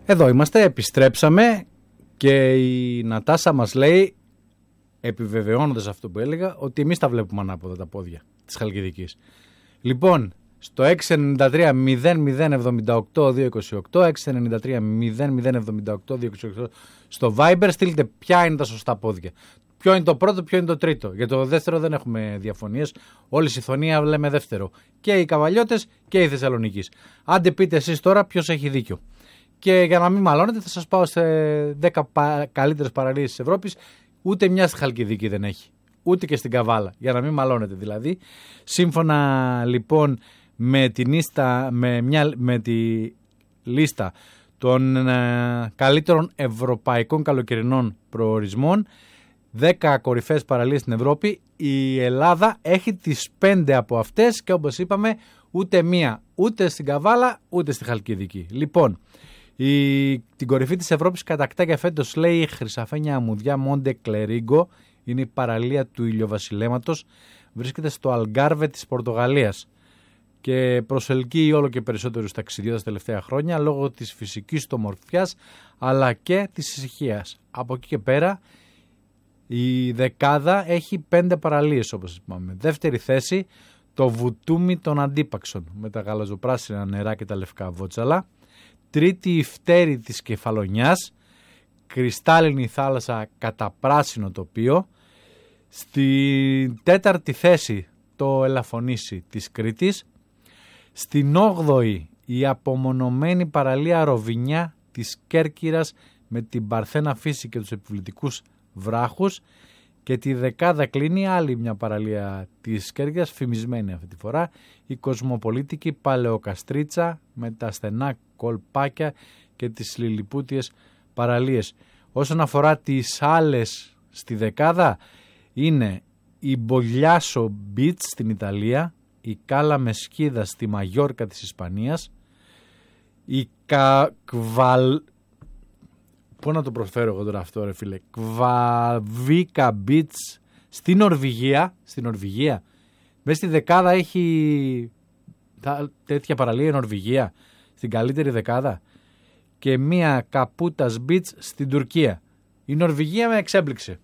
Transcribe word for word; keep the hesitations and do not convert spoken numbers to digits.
Εδώ είμαστε, επιστρέψαμε και η Νατάσα μας λέει, επιβεβαιώνοντας αυτό που έλεγα, ότι εμείς τα βλέπουμε ανάποδα τα πόδια της Χαλκιδικής. Λοιπόν, στο έξι εννιά τρία μηδέν μηδέν εβδομήντα οκτώ διακόσια είκοσι οκτώ, έξι εννιά τρία μηδέν μηδέν εβδομήντα οκτώ διακόσια είκοσι οκτώ στο Viber, στείλτε ποια είναι τα σωστά πόδια. Ποιο είναι το πρώτο, ποιο είναι το τρίτο. Για το δεύτερο δεν έχουμε διαφωνίες. Όλη η συμφωνία λέμε δεύτερο. Και οι Καβαλιώτες και οι Θεσσαλονικείς. Άντε πείτε εσείς τώρα ποιος έχει δίκιο. Και για να μην μαλώνετε θα σας πάω σε δέκα πα... καλύτερες παραλίες της Ευρώπης. Ούτε μια στη Χαλκιδική δεν έχει. Ούτε και στην Καβάλα. Για να μην μαλώνετε δηλαδή. Σύμφωνα λοιπόν με, την ίστα, με, μια, με τη λίστα των ε, καλύτερων ευρωπαϊκών καλοκαιρινών προορισμών, δέκα κορυφαίες παραλίες στην Ευρώπη, η Ελλάδα έχει τις πέντε από αυτές και όπως είπαμε ούτε μία, ούτε στην Καβάλα ούτε στη Χαλκιδική. Λοιπόν, η, την κορυφή της Ευρώπης κατακτά για φέτος λέει η Χρυσαφένια Αμμουδιά Μοντε Κλερίγκο, είναι η παραλία του ηλιοβασιλέματος, βρίσκεται στο Αλγκάρβε της Πορτογαλίας και προσελκύει όλο και περισσότερους ταξιδιώτες τα τελευταία χρόνια λόγω της φυσικής του ομορφιάς αλλά και της ησυχίας. Από εκεί και πέρα η δεκάδα έχει πέντε παραλίες όπως είπαμε. Δεύτερη θέση το βουτούμι των Αντίπαξων με τα γαλαζοπράσινα νερά και τα λευκά βότσαλα. Τρίτη η φτέρη της Κεφαλονιάς, κρυστάλλινη θάλασσα κατά πράσινο τοπίο. Στη τέταρτη θέση το Ελαφωνήσι της Κρήτης. Στην όγδοη η απομονωμένη παραλία Ροβινιά της Κέρκυρας με την παρθένα φύση και τους επιβλητικούς βράχους. Και τη δεκάδα κλείνει άλλη μια παραλία της Κέρκυρας, φημισμένη αυτή τη φορά, η κοσμοπολίτικη Παλαιοκαστρίτσα με τα στενά κολπάκια και τις λιλιπούτιες παραλίες. Όσον αφορά τις άλλες στη δεκάδα είναι η Μπολιάσο Beach στην Ιταλία, η Κάλα Μεσκίδα στη Μαγιόρκα της Ισπανίας, η Κακβαλ... Πού να το προφέρω εγώ τώρα αυτό ρε φίλε, Κβαβίκα Beach στη Νορβηγία, στη Νορβηγία, μέσα στη δεκάδα έχει τέτοια παραλία η Νορβηγία, στην καλύτερη δεκάδα, και μία Καπούτας Beach στην Τουρκία. Η Νορβηγία με εξέπληξε.